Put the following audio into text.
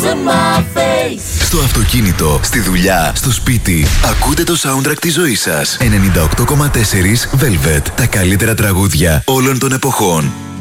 in my face. Στο αυτοκίνητο, στη δουλειά, στο σπίτι. Ακούτε το soundtrack της ζωής σας. 98,4 Velvet. Τα καλύτερα τραγούδια όλων των εποχών.